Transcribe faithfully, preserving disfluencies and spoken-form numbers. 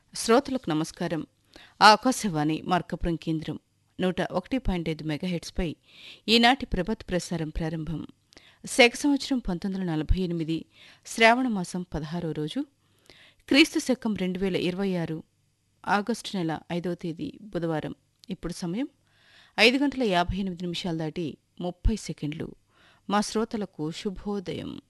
శ్రోతలకు నమస్కారం. ఆకాశవాణి మార్కపురం కేంద్రం నూట ఒకటి పాయింట్ ఐదు మెగాహెట్స్పై ఈనాటి ప్రభాత్ ప్రసారం ప్రారంభం. శక సంవత్సరం పంతొమ్మిది వందల నలభై ఎనిమిది శ్రావణ మాసం పదహారో రోజు, క్రీస్తు శకం రెండు వేల ఇరవై ఆరు ఆగస్టు నెల ఐదవ తేదీ బుధవారం. ఇప్పుడు సమయం ఐదు గంటల యాభై ఎనిమిది నిమిషాలు దాటి ముప్పై సెకండ్లు. మా శ్రోతలకు శుభోదయం.